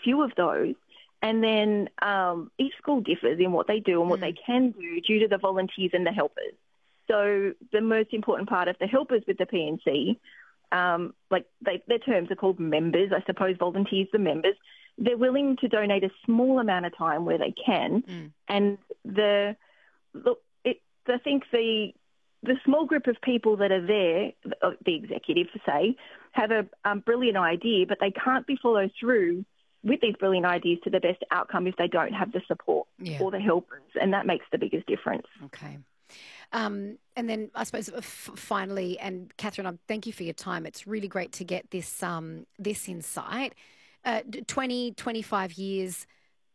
few of those. And then each school differs in what they do and what they can do due to the volunteers and the helpers. So the most important part of the helpers with the PNC, their terms are called members, I suppose, volunteers, the members. They're willing to donate a small amount of time where they can. And I think the small group of people that are there, the executive, say, have a brilliant idea, but they can't be followed through with these brilliant ideas to the best outcome if they don't have the support or the helpers, and that makes the biggest difference. Okay. And then I suppose finally, and Catherine, thank you for your time. It's really great to get this insight. 20, 25 years,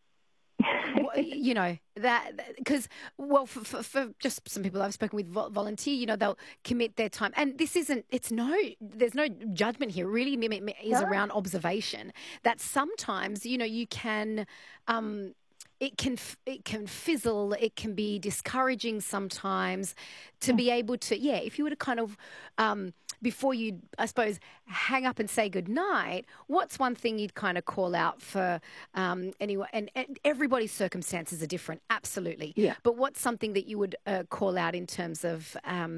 that because, well, for just some people I've spoken with volunteer, they'll commit their time. And there's no judgment here. It really is around observation that sometimes, you can, it can fizzle. It can be discouraging sometimes to be able to, if you were to kind of, before you, I suppose, hang up and say goodnight, what's one thing you'd kind of call out for anyone? And everybody's circumstances are different, absolutely. Yeah. But what's something that you would call out in terms of,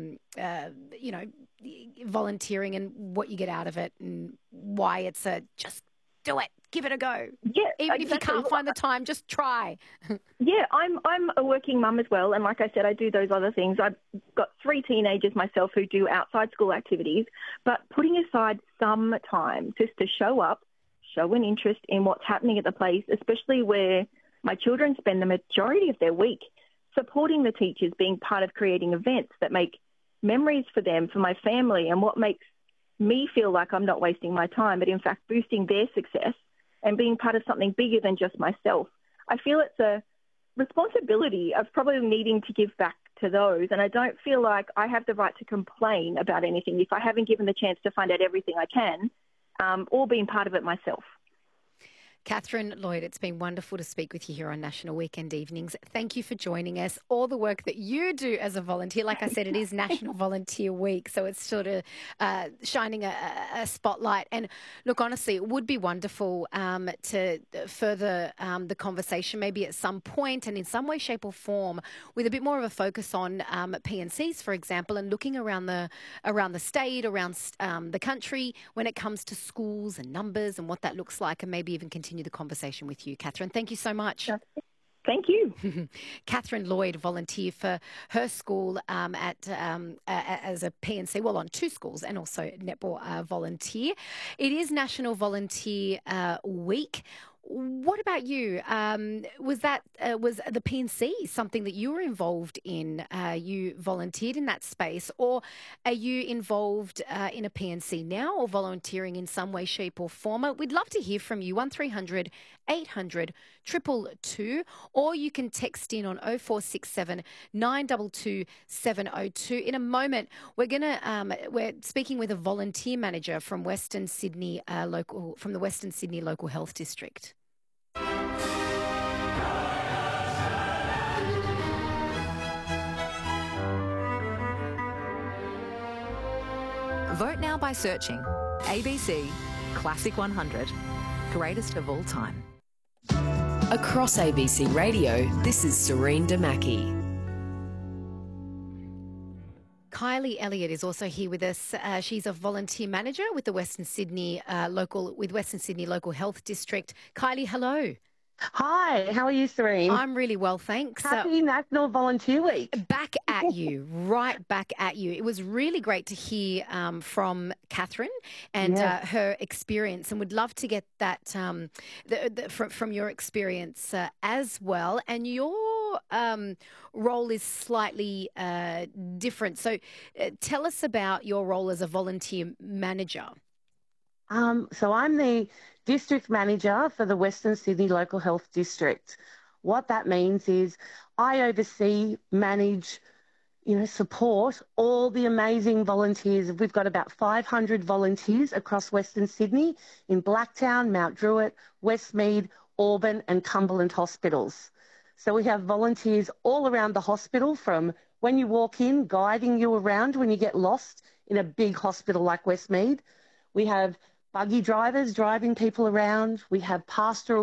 volunteering and what you get out of it and why it's just do it, give it a go. Yeah, even if you can't find the time, just try. Yeah, I'm a working mum as well, and like I said, I do those other things. I've got 3 teenagers myself who do outside school activities, but putting aside some time just to show up, show an interest in what's happening at the place, especially where my children spend the majority of their week, supporting the teachers, being part of creating events that make memories for them, for my family, and what makes me feel like I'm not wasting my time, but in fact boosting their success and being part of something bigger than just myself. I feel it's a responsibility of probably needing to give back to those, and I don't feel like I have the right to complain about anything if I haven't given the chance to find out everything I can or been part of it myself. Catherine Lloyd, it's been wonderful to speak with you here on National Weekend Evenings. Thank you for joining us. All the work that you do as a volunteer, like I said, it is National Volunteer Week, so it's sort of shining a spotlight. And look, honestly, it would be wonderful to further the conversation maybe at some point and in some way, shape or form with a bit more of a focus on PNCs, for example, and looking around the state, around the country when it comes to schools and numbers and what that looks like, and maybe even continue the conversation with you, Catherine. Thank you so much. Thank you. Catherine Lloyd, volunteer for her school as a PNC, well, on 2 schools, and also netball volunteer. It is National Volunteer Week. What about you? Was the PNC something that you were involved in? You volunteered in that space, or are you involved in a PNC now or volunteering in some way, shape or form? We'd love to hear from you, 1300 800 222, or you can text in on 0467 922 702. In a moment, we're speaking with a volunteer manager from Western Sydney from the Western Sydney Local Health District. Vote now by searching ABC Classic 100, greatest of all time. Across ABC Radio, this is Serene Damaki. Kylie Elliott is also here with us. She's a volunteer manager with the Western Sydney Local Health District. Kylie, hello. Hi, how are you, Serene? I'm really well, thanks. Happy National Volunteer Week. Back at you, right back at you. It was really great to hear from Catherine and her experience, and would love to get that from your experience as well. And your role is slightly different. So tell us about your role as a volunteer manager. So I'm the district manager for the Western Sydney Local Health District. What that means is I oversee, manage, support all the amazing volunteers. We've got about 500 volunteers across Western Sydney in Blacktown, Mount Druitt, Westmead, Auburn and Cumberland hospitals. So we have volunteers all around the hospital, from when you walk in, guiding you around when you get lost in a big hospital like Westmead. We have buggy drivers driving people around. We have pastoral